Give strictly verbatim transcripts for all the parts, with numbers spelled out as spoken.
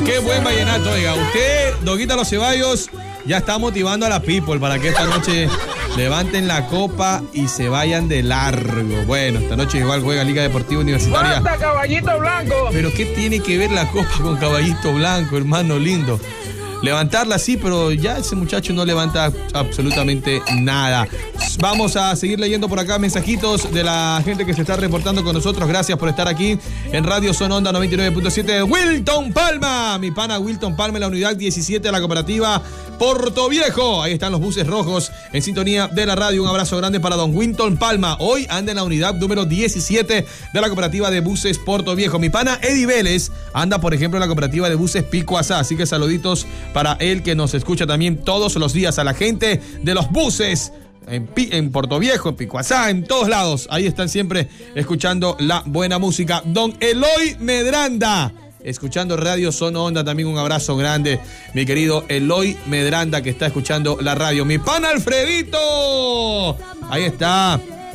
Qué buen vallenato, oiga. Usted, Doguita Los Ceballos, ya está motivando a la people para que esta noche levanten la copa y se vayan de largo. Bueno, esta noche igual juega Liga Deportiva Universitaria. ¡Basta, Caballito Blanco! Pero ¿qué tiene que ver la copa con Caballito Blanco, hermano lindo? Levantarla sí, pero ya ese muchacho no levanta absolutamente nada. Vamos a seguir leyendo por acá mensajitos de la gente que se está reportando con nosotros. Gracias por estar aquí en Radio Son Onda noventa y nueve punto siete. Wilton Palma, mi pana Wilton Palma en la unidad diecisiete de la cooperativa Portoviejo. Ahí están los buses rojos en sintonía de la radio. Un abrazo grande para don Wilton Palma. Hoy anda en la unidad número diecisiete de la cooperativa de buses Portoviejo. Mi pana Eddie Vélez anda, por ejemplo, en la cooperativa de buses Pico Asá. Así que saluditos para él, que nos escucha también todos los días. A la gente de los buses en, en Portoviejo, en Pico Asá, en todos lados. Ahí están siempre escuchando la buena música. Don Eloy Medranda, escuchando Radio Son Onda, también un abrazo grande, mi querido Eloy Medranda, que está escuchando la radio. Mi pana Alfredito, ahí está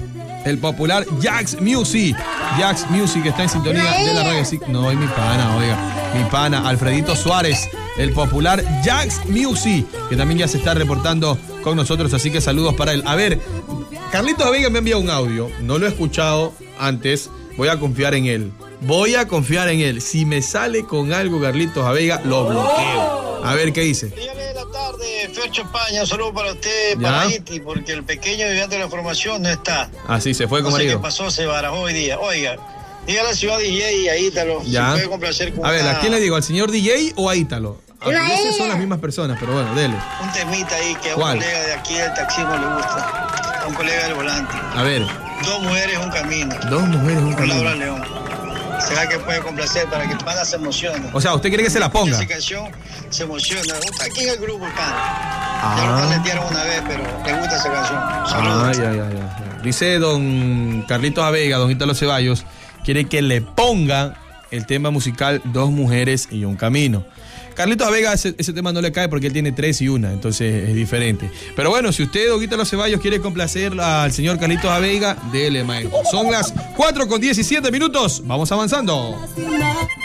el popular Jax Music. Jax Music está en sintonía de la radio. Sí, no, es mi pana, oiga. Mi pana Alfredito Suárez, el popular Jax Music, que también ya se está reportando con nosotros, así que saludos para él. A ver, Carlitos Vega me ha enviado un audio, no lo he escuchado antes, voy a confiar en él. Voy a confiar en él. Si me sale con algo Carlitos Vega, lo bloqueo. A ver qué dice. Dígale de la tarde, Fercho España, un saludo para usted, para Haití, porque el pequeño viviente de la formación no está. Así se fue con no sé marido. qué pasó, se barajó hoy día. Oiga, diga a la ciudad D J y a Ítalo, ya. se puede complacer con A ver, una... ¿a quién le digo? ¿Al señor D J o a Ítalo? A veces son las mismas personas, pero bueno, dele. Un temita ahí que a un ¿cuál? colega de aquí del taxismo le gusta, a un colega del volante. A ver. Dos mujeres, un camino. Dos mujeres, un camino. Laura León. ¿Será que puede complacer para que el pana se emocione? O sea, ¿usted quiere que se la ponga? Esa canción se emociona. Está aquí en el grupo el pana. Ah. Ya lo talentearon una vez, pero le gusta esa canción. Saludos. Ay, ay, ay, ay. Dice don Carlitos Avega, don Ítalo Ceballos, quiere que le ponga el tema musical Dos mujeres y un camino. Carlitos Vega ese, ese tema no le cae porque él tiene tres y una, entonces es diferente. Pero bueno, si usted, don Ítalo Ceballos, quiere complacer al señor Carlitos Vega, dele, maestro. Son las cuatro con diecisiete minutos. Vamos avanzando.